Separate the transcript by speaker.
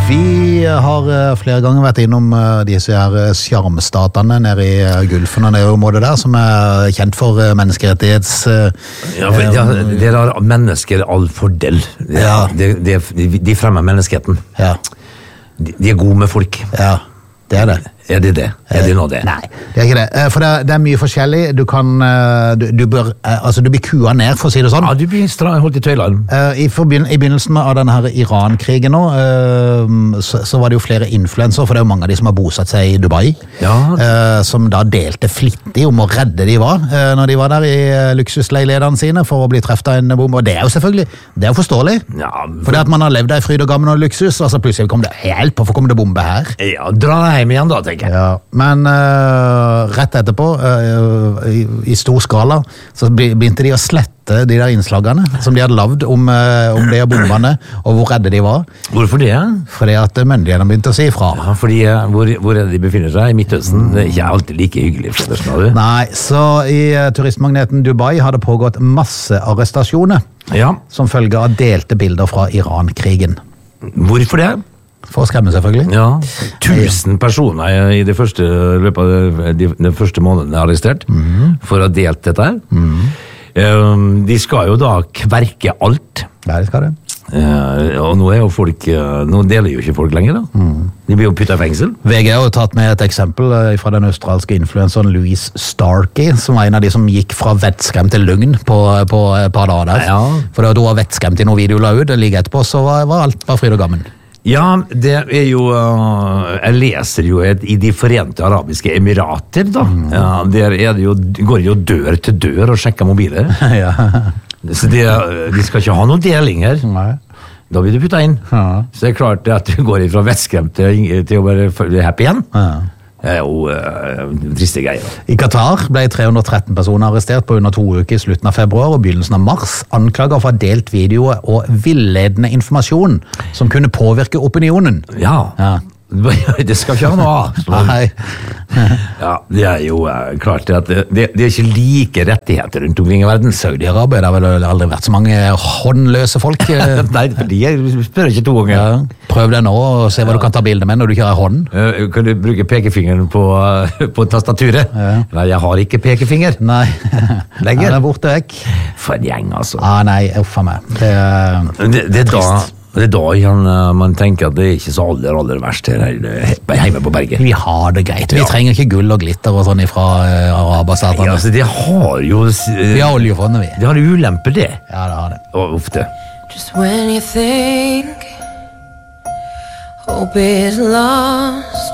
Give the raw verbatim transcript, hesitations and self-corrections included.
Speaker 1: Vi har flere ganger vært innom disse her sjarmstatene nede i Gulfen og nede i området der, som er kjent for menneskerettighets...
Speaker 2: Ja, for, ja det er mennesker all fordel. Ja. De, de, de, de fremmer menneskeheten.
Speaker 1: Ja.
Speaker 2: De, de er gode med folk.
Speaker 1: Ja, det er det.
Speaker 2: Er det det? Er det nå det?
Speaker 1: Nei, det er ikke det. For det er, det er mye forskjellig. Du kan, du, du bør, altså du blir kua ned, for å si det sånn.
Speaker 2: Ja, du blir holdt i tøylene.
Speaker 1: I, I begynnelsen av denne her Iran-krigen nå, så, så var det jo flere influencer, for det er jo mange av de som har bosatt seg i Dubai,
Speaker 2: ja.
Speaker 1: Som da delte flittig om hvor redde de var, når de var der i luksusleilighetene sine for å bli treffet av en bombe. Og det er jo selvfølgelig, det er jo forståelig. Ja, for... Fordi at man har levd der i fryd og gammen og luksus, og så plutselig kom det hjelp, hvorfor kom det bombe her?
Speaker 2: Ja, dra deg hjem igjen da, tenker jeg.
Speaker 1: Ja, men uh, rett etterpå, uh, i, i stor skala, så begynte de å slette de der innslagene som de hadde lavd om, uh, om de bombene, og hvor redde de var.
Speaker 2: Hvorfor det?
Speaker 1: Fordi at myndighetene begynte å si ifra.
Speaker 2: Ja, fordi uh, hvor, hvor er det de befinner seg? I Midtøsten? Det er ikke alltid like hyggelig. For det,
Speaker 1: Nei, så i uh, turistmagneten Dubai hadde pågått masse arrestasjoner, ja. Som følge av delte bilder fra Iran-krigen.
Speaker 2: Hvorfor det?
Speaker 1: For å skremme, selvfølgelig.
Speaker 2: Ja, tusen personer i det første løpet av de, de første månedene er arrestert mm. for å ha delt dette her. Mm. Um, de skal jo da kverke alt.
Speaker 1: Ja, de skal det.
Speaker 2: Uh, og nå er jo folk, uh, nå deler jo ikke folk lenger da. Mm. De blir jo puttet i fengsel.
Speaker 1: V G har jo tatt med et eksempel uh, fra den australske influenseren Louise Starkey, som var en av de som gikk fra vettskremt til løgn på, på et par dager der. Ja. For da hun var vettskremt i noen video la ut, like etterpå så var, var alt bare fryd og gammen.
Speaker 2: Ja, det er jo uh, jeg leser jo et, i de Forente Arabiske Emirater da mm. ja, der er det jo, går jo dør til dør og sjekker mobiler. Ja. Så de, de skal ikke ha noen delinger. Nei. Da blir du puttet inn. Ja. Så det er klart at du går fra vettskremt til, til å være happy igjen. Ja. Det er jo uh, triste greier.
Speaker 1: I Qatar ble tre hundre og tretten personer arrestert på under to uker i slutten av februar og begynnelsen av mars, anklaget for delt videoer og villedende informasjon som kunne påvirke opinionen.
Speaker 2: Ja, ja. Det skal ikke ha noe av. Nei. Ja, det er jo uh, klart at det, det, det er ikke like rettigheter rundt omkring i verden.
Speaker 1: Saudi-Arabia, det har vel aldri vært så mange håndløse folk.
Speaker 2: Nei, de spør ikke to ganger. Ja.
Speaker 1: Prøv det nå og se hva ja. Du kan ta bilder med når du ikke har hånd.
Speaker 2: Uh, kan du bruke pekefingeren på, uh, på tastaturet? Ja. Nei, jeg har ikke pekefinger.
Speaker 1: Nei, den er borte vekk.
Speaker 2: For en gjeng, altså.
Speaker 1: Ah, nei, uffa meg. Det,
Speaker 2: det, det er da... Det er da igjen, man tenker at det er ikke så aller, aller verst her hjemme på berget.
Speaker 1: Vi har det greit. Vi ja. Trenger ikke gull og glitter og sånn fra uh, Arabastatene.
Speaker 2: Ja, altså, det har jo... Uh,
Speaker 1: vi har oljefondet, vi.
Speaker 2: Det har ulemper, det.
Speaker 1: Ja, det har det.
Speaker 2: Og ofte.
Speaker 3: Just when you think hope is lost